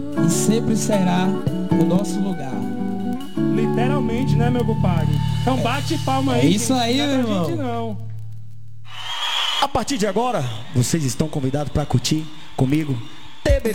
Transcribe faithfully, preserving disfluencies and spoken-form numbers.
e sempre será o nosso lugar. Literalmente, né, meu compadre? Então bate palma aí. É isso aí, não é meu pra irmão. gente, não. A partir de agora, vocês estão convidados para curtir comigo